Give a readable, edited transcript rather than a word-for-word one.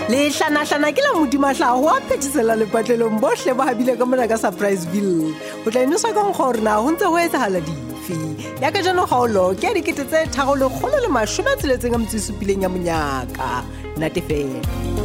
Le hlana ke la modimahlago a phethisela lepatlelong bohle ba habile ka mona ka Surpriseville. O tla inosa ka nkgo gore na ho ntse ho etsahala dife. Ya ka jano kgaolo ke ya 367 ya monyaka. Natefela.